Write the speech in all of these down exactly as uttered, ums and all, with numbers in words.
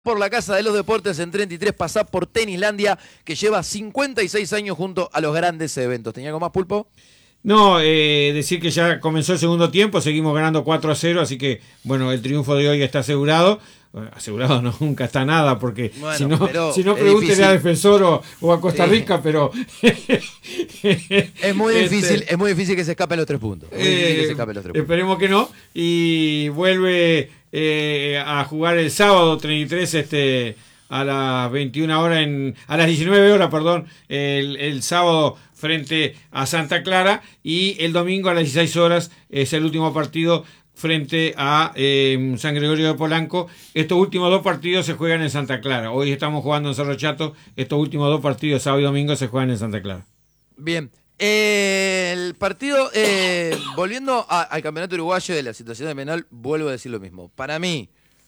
por la Casa de los Deportes en treinta y tres, pasá por Tenislandia, que lleva cincuenta y seis años junto a los grandes eventos. ¿Tenía algo más, Pulpo? No, eh, decir que ya comenzó el segundo tiempo, seguimos ganando cuatro a cero, así que, bueno, el triunfo de hoy está asegurado. Bueno, asegurado no, nunca está nada, porque bueno, si no, si no pregúntele a Defensor o, o a Costa Rica, sí. pero... es muy difícil, este, es muy difícil que se escapen los tres puntos. Muy eh, que se escapen los tres puntos. Esperemos que no. Y vuelve eh, a jugar el sábado treinta y tres este, a las veintiuna horas, en, a las diecinueve horas, perdón, el, el sábado frente a Santa Clara, y el domingo a las dieciséis horas es el último partido frente a eh, San Gregorio de Polanco. Estos últimos dos partidos se juegan en Santa Clara. Hoy estamos jugando en Cerro Chato. Estos últimos dos partidos, sábado y domingo, se juegan en Santa Clara. Bien. Eh, el partido, eh, volviendo a, al campeonato uruguayo de la situación de Peñarol, vuelvo a decir lo mismo. Para mí,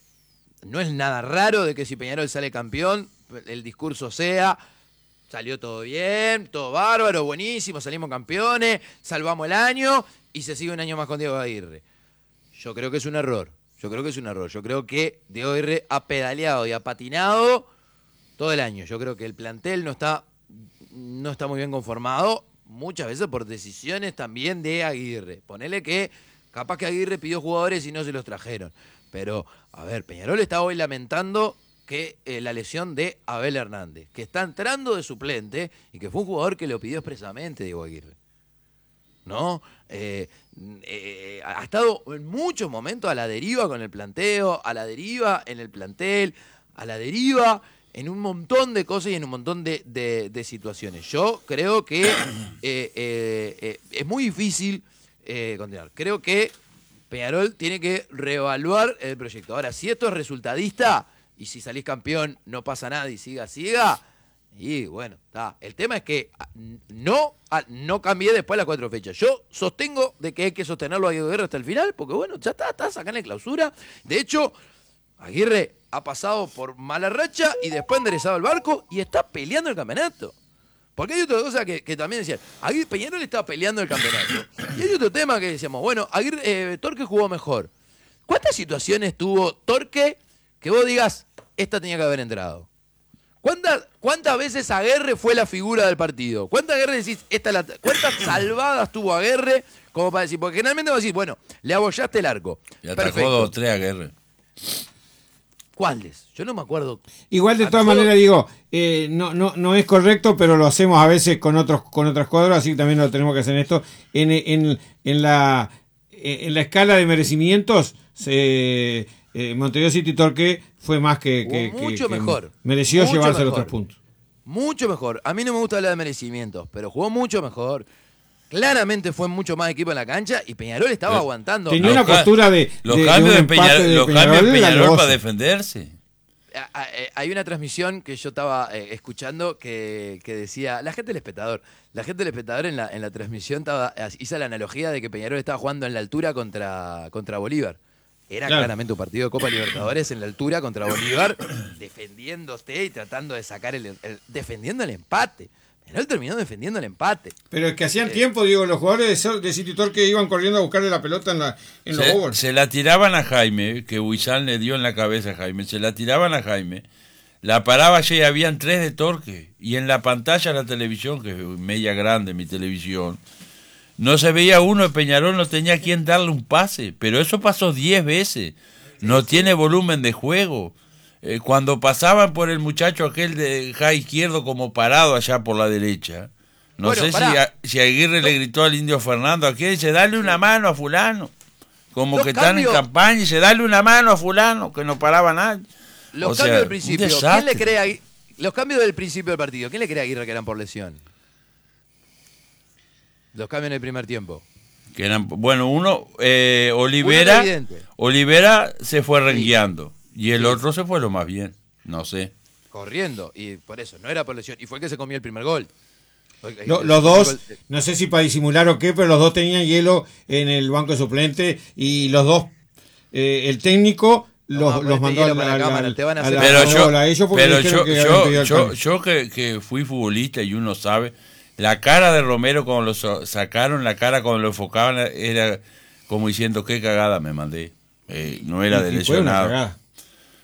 no es nada raro de que si Peñarol sale campeón, el discurso sea... Salió todo bien, todo bárbaro, buenísimo, salimos campeones, salvamos el año y se sigue un año más con Diego Aguirre. Yo creo que es un error, yo creo que es un error. Yo creo que Diego Aguirre ha pedaleado y ha patinado todo el año. Yo creo que el plantel no está, no está muy bien conformado, muchas veces por decisiones también de Aguirre. Ponele que capaz que Aguirre pidió jugadores y no se los trajeron. Pero, a ver, Peñarol está hoy lamentando... que eh, la lesión de Abel Hernández, que está entrando de suplente y que fue un jugador que lo pidió expresamente Diego Aguirre. ¿No? Eh, eh, ha estado en muchos momentos a la deriva con el planteo, a la deriva en el plantel, a la deriva en un montón de cosas y en un montón de, de, de situaciones. Yo creo que eh, eh, eh, es muy difícil eh, continuar. Creo que Peñarol tiene que reevaluar el proyecto. Ahora, si esto es resultadista... y si salís campeón no pasa nada y siga, siga, y bueno, está. El tema es que no, no cambié después las cuatro fechas. Yo sostengo de que hay que sostenerlo a Diego Aguirre hasta el final, porque bueno, ya está, está sacando la clausura. De hecho, Aguirre ha pasado por mala racha y después enderezado el barco y está peleando el campeonato. Porque hay otra cosa que, que también decían, Aguirre Peñarol estaba peleando el campeonato. Y hay otro tema que decíamos, bueno, Aguirre, eh, Torque jugó mejor. ¿Cuántas situaciones tuvo Torque que vos digas, esta tenía que haber entrado? ¿Cuántas, cuántas veces Aguirre fue la figura del partido? ¿Cuántas Aguirre decís, esta la, cuántas salvadas tuvo Aguirre como para decir? Porque generalmente vos decís, bueno, le abollaste el arco. Y atacó dos o tres Aguirre. ¿Cuáles? Yo no me acuerdo. Igual de todas maneras digo, eh, no, no, no es correcto, pero lo hacemos a veces con otros, con otras cuadras, así que también lo tenemos que hacer en esto. En, en, en la en la escala de merecimientos, se Eh, Montevideo City Torque fue más que, que, mucho que, que mejor. mereció mucho llevarse mejor. los tres puntos. Mucho mejor. A mí no me gusta hablar de merecimientos, pero jugó mucho mejor. Claramente fue mucho más equipo en la cancha y Peñarol estaba pero aguantando. Tenía una postura de los de, cambios de, de Peñarol, de los Peñarol, cambios de Peñarol para de defenderse. Hay una transmisión que yo estaba eh, escuchando que, que decía, la gente del espectador, la gente del espectador en la, en la transmisión estaba, hizo la analogía de que Peñarol estaba jugando en la altura contra, contra Bolívar. Era claro. Claramente un partido de Copa Libertadores en la altura contra Bolívar, defendiéndose y tratando de sacar el, el defendiendo el empate. Pero él terminó defendiendo el empate. Pero es que hacían eh, tiempo, digo, los jugadores de, de City Torque iban corriendo a buscarle la pelota en, la, en se, los overs. Se la tiraban a Jaime, que Huizán le dio en la cabeza a Jaime, se la tiraban a Jaime, la paraba allí y habían tres de Torque. Y en la pantalla de la televisión, que es media grande mi televisión, no se veía uno de Peñarol, no tenía quien darle un pase, pero eso pasó diez veces. No sí, tiene sí. volumen de juego. Eh, cuando pasaban por el muchacho aquel de ja izquierdo como parado allá por la derecha, no bueno, sé si, a, si Aguirre no. le gritó al Indio Fernando, aquí dice, dale una mano a fulano. Como los que cambios, están en campaña y dice, dale una mano a fulano, que no paraba nadie. Los o cambios sea, del principio, ¿quién le cree a, los cambios del principio del partido, ¿quién le cree a Aguirre que eran por lesión? Los cambios en el primer tiempo. Que eran, bueno, uno, eh, Olivera, Olivera se fue rengueando y el sí. otro se fue lo más bien, no sé. Corriendo, y por eso, no era por lesión, y fue el que se comió el primer gol. Lo, los dos, no sé si para disimular o qué, pero los dos tenían hielo en el banco de suplente y los dos, eh, el técnico... Los, no, los mandó a la, la, cámara, la, te van a hacer pero yo, a ellos pero yo, que yo, yo, yo que, que fui futbolista y uno sabe, la cara de Romero cuando lo sacaron, la cara cuando lo enfocaban era como diciendo qué cagada me mandé, eh, no era de lesionado.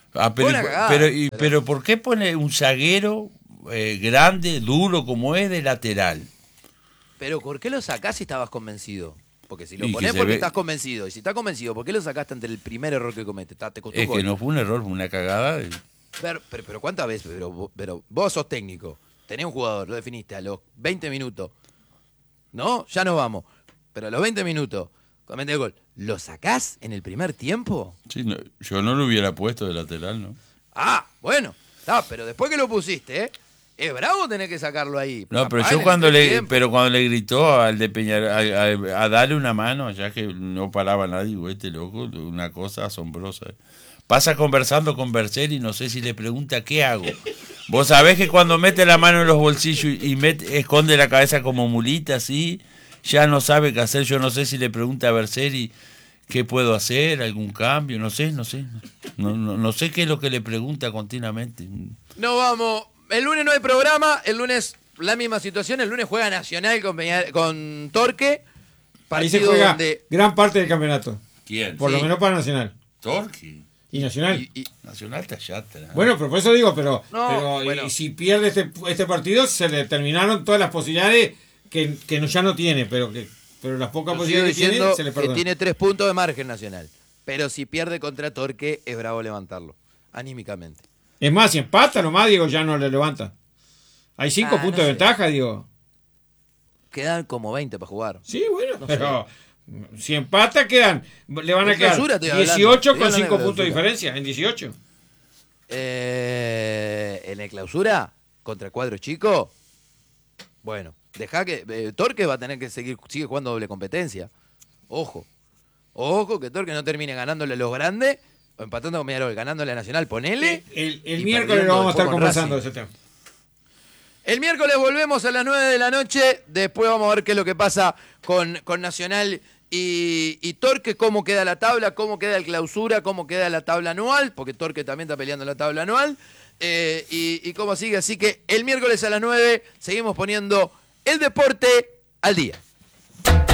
Ah, pero, Buena cagada, pero, y- pero- pero ¿por qué pone un zaguero eh, grande, duro como es, de lateral? Pero ¿por qué lo sacás si estabas convencido? Porque si lo Y que ponés se porque ve- estás convencido. Y si estás convencido, ¿por qué lo sacaste ante el primer error que comete? Está- Te costó Es un gol. que no fue un error, fue una cagada. de- Pero, pero, pero ¿cuántas veces? Pero, vo- pero vos sos técnico. Tenés un jugador, lo definiste a los veinte minutos. ¿No? Ya nos vamos. Pero a los veinte minutos, comete el gol. ¿Lo sacás en el primer tiempo? Sí, no, yo no lo hubiera puesto de lateral, ¿no? Ah, bueno. Está, pero después que lo pusiste, ¿eh? Es bravo tener que sacarlo ahí. No, pero Capaz yo en el cuando primer le, tiempo. pero cuando le gritó al de Peñarol a, a- a darle una mano, ya que no paraba nadie, digo, este loco, una cosa asombrosa. Pasa conversando con Berceri, no sé si le pregunta qué hago. Vos sabés que cuando mete la mano en los bolsillos y mete, esconde la cabeza como mulita, así, ya no sabe qué hacer. Yo no sé si le pregunta a Berceri qué puedo hacer, algún cambio, no sé, no sé. No, no, no sé qué es lo que le pregunta continuamente. No vamos. El lunes no hay programa. El lunes la misma situación. El lunes juega Nacional con, Peña- con Torque. Ahí se Partido juega donde. gran parte del campeonato. ¿Quién? Por Sí. lo menos para Nacional. Torqui. Y Nacional. y- y- Nacional está allá atrás. Bueno, pero por eso digo, pero, No, pero y- bueno. y si pierde este, este partido, se le terminaron todas las posibilidades que, que no- ya no tiene, pero que pero las pocas yo sigo posibilidades que tiene, diciendo se le que perdona. tiene tres puntos de margen Nacional. Pero si pierde contra Torque, es bravo levantarlo. Anímicamente. Es más, si empata nomás, Diego, ya no le levanta. Hay cinco Ah, puntos no de sé. ventaja, Diego. Quedan como veinte para jugar. Sí, bueno, No pero si empata quedan, le van a En quedar clausura estoy hablando. dieciocho Estoy con hablando de cinco puntos de clausura. diferencia, en dieciocho. Eh, en el clausura, contra el cuadro chico, bueno, deja que. eh, Torque va a tener que seguir, sigue jugando doble competencia. Ojo. Ojo que Torque no termine ganándole a los grandes o empatando con Peñarol, ganándole a Nacional, ponele. El, el y miércoles perdiendo lo vamos a estar después con conversando de Racing. ese tema. El miércoles volvemos a las nueve de la noche. Después vamos a ver qué es lo que pasa con, con Nacional y, y Torque, cómo queda la tabla, cómo queda el clausura, cómo queda la tabla anual, porque Torque también está peleando la tabla anual, eh, y, y cómo sigue. Así que el miércoles a las nueve seguimos poniendo el deporte al día.